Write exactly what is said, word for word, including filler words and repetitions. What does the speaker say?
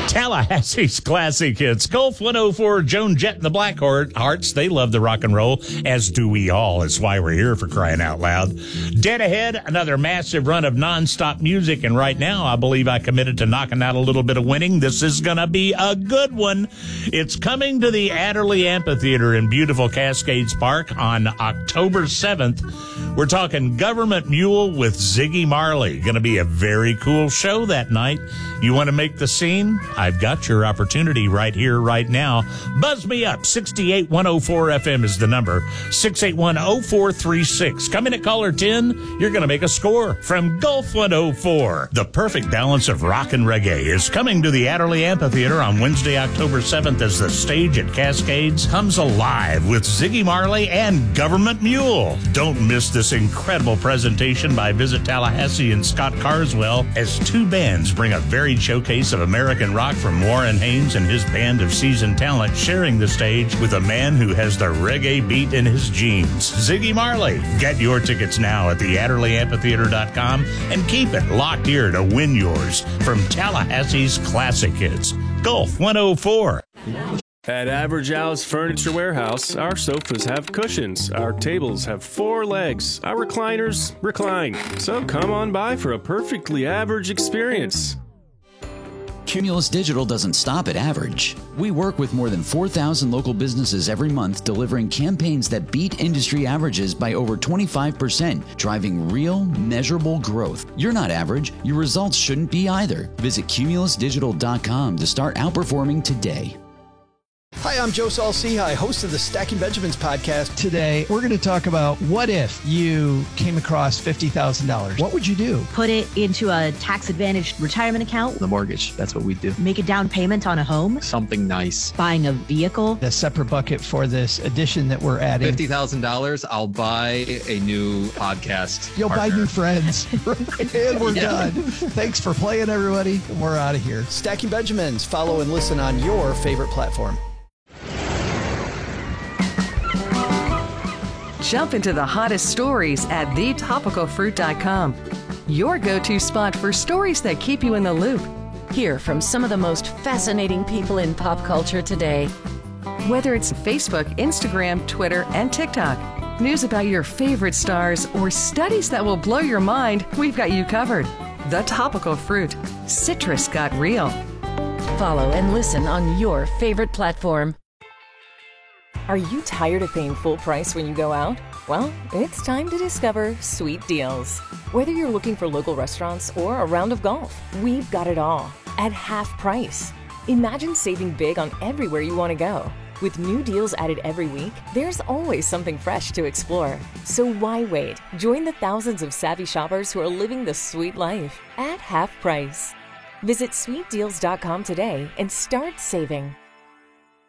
Tallahassee's classic hits. Gulf one oh four, Joan Jett and the Blackhearts. They love the rock and roll, as do we all. That's why we're here, for crying out loud. Dead ahead, another massive run of nonstop music. And right now, I believe I committed to knocking out a little bit of winning. This is going to be a good one. It's coming to the Adderley Amphitheater in beautiful Cascades Park on October seventh. We're talking Government Mule with Ziggy Marley. Going to be a very cool show that night. You want to make the scene? I've got your opportunity right here, right now. Buzz me up. sixty-eight one oh four F M is the number. six eight one oh four three six. Come in at caller ten. You're going to make a score from Gulf one oh four. The perfect balance of rock and reggae is coming to the Adderley Amphitheater on Wednesday, October seventh, as the stage at Cascades comes alive with Ziggy Marley and Government Mule. Don't miss this incredible presentation by Visit Tallahassee and Scott Carswell, as two bands bring a varied showcase of American rock from Warren Haynes and his band of seasoned talent, sharing the stage with a man who has the reggae beat in his jeans, Ziggy Marley. Get your tickets now at the adderley amphitheater dot com and keep it locked here to win yours from Tallahassee's classic hits. Gulf one oh four. At Average Al's Furniture Warehouse, our sofas have cushions, our tables have four legs, our recliners recline. So come on by for a perfectly average experience. Cumulus Digital doesn't stop at average. We work with more than four thousand local businesses every month, delivering campaigns that beat industry averages by over twenty-five percent, driving real, measurable growth. You're not average. Your results shouldn't be either. Visit cumulus digital dot com to start outperforming today. Hi, I'm Joe Saul-Sehy, host of the Stacking Benjamins podcast. Today, we're going to talk about what if you came across fifty thousand dollars. What would you do? Put it into a tax-advantaged retirement account. The mortgage, that's what we do. Make a down payment on a home. Something nice. Buying a vehicle. A separate bucket for this addition that we're adding. fifty thousand dollars, I'll buy a new podcast You'll partner. buy new friends. And we're Yeah. done. Thanks for playing, everybody. We're out of here. Stacking Benjamins. Follow and listen on your favorite platform. Jump into the hottest stories at the topical fruit dot com. Your go-to spot for stories that keep you in the loop. Hear from some of the most fascinating people in pop culture today. Whether it's Facebook, Instagram, Twitter, and TikTok, news about your favorite stars, or studies that will blow your mind, we've got you covered. The Topical Fruit. Citrus got real. Follow and listen on your favorite platform. Are you tired of paying full price when you go out? Well, it's time to discover Sweet Deals. Whether you're looking for local restaurants or a round of golf, we've got it all at half price. Imagine saving big on everywhere you want to go. With new deals added every week, there's always something fresh to explore. So why wait? Join the thousands of savvy shoppers who are living the sweet life at half price. Visit sweet deals dot com today and start saving.